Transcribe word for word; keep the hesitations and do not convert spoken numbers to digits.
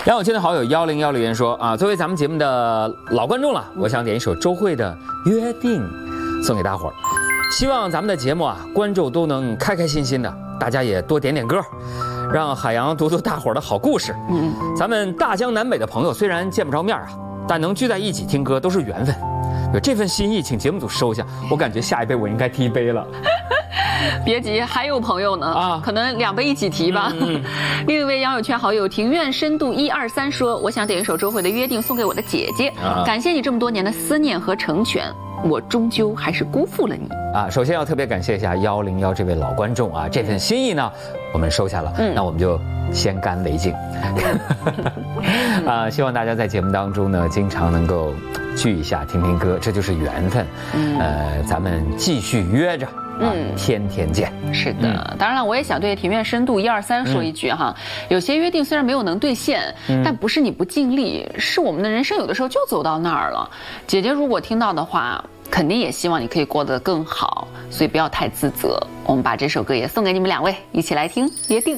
梁友清的好友幺零幺留言说啊，作为咱们节目的老观众了，我想点一首周蕙的《约定》送给大伙儿。希望咱们的节目啊，观众都能开开心心的，大家也多点点歌，让海洋读读大伙儿的好故事。嗯，咱们大江南北的朋友虽然见不着面啊，但能聚在一起听歌都是缘分。有这份心意，请节目组收下。我感觉下一杯我应该提一杯了。 别急，还有朋友呢啊， 可能两杯一起提吧。嗯嗯、另一位杨友圈好友庭院深度一二三说，我想点一首周蕙的《约定》送给我的姐姐，啊、感谢你这么多年的思念和成全，我终究还是辜负了你啊！首先要特别感谢一下幺零幺这位老观众啊，这份心意呢，我们收下了。嗯，那我们就先干为敬。啊，希望大家在节目当中呢，经常能够聚一下，听听歌，这就是缘分。嗯，呃，咱们继续约着。嗯，天天见。 是的，嗯、当然了，我也想对庭院深度一二三说一句哈，嗯、有些约定虽然没有能兑现，嗯、但不是你不尽力，是我们的人生有的时候就走到那儿了。姐姐如果听到的话，肯定也希望你可以过得更好，所以不要太自责。我们把这首歌也送给你们两位，一起来听《约定》。